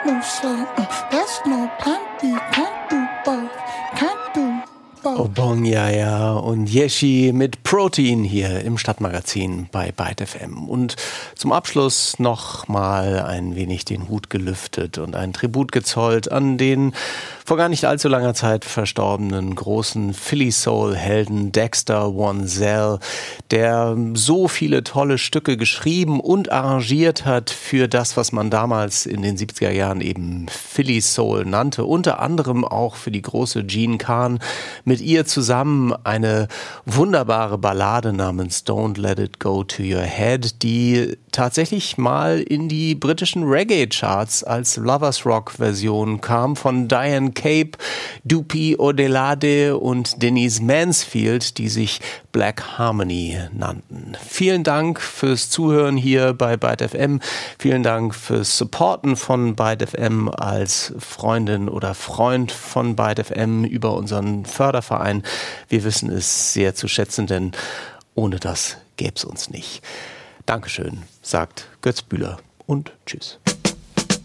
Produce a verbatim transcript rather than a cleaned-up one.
no say, there's no plenty, can't do both, can't do both. Obong Yaya und Yeshi mit Protein hier im Stadtmagazin bei Byte F M. Und zum Abschluss noch mal ein wenig den Hut gelüftet und ein Tribut gezollt an den vor gar nicht allzu langer Zeit verstorbenen großen Philly-Soul-Helden Dexter Wansel, der so viele tolle Stücke geschrieben und arrangiert hat für das, was man damals in den siebziger Jahren eben Philly-Soul nannte. Unter anderem auch für die große Jean Carn. Mit ihr zusammen eine wunderbare Ballade namens Don't Let It Go To Your Head, die tatsächlich mal in die britischen Reggae-Charts als Lovers Rock-Version kam von Diane Cape, Dupi Odelade und Denise Mansfield, die sich Black Harmony nannten. Vielen Dank fürs Zuhören hier bei Byte F M. Vielen Dank fürs Supporten von Byte F M als Freundin oder Freund von Byte F M über unseren Förderverein. Wir wissen es sehr zu schätzen, denn ohne das gäbe es uns nicht. Dankeschön, sagt Götz Bühler und tschüss.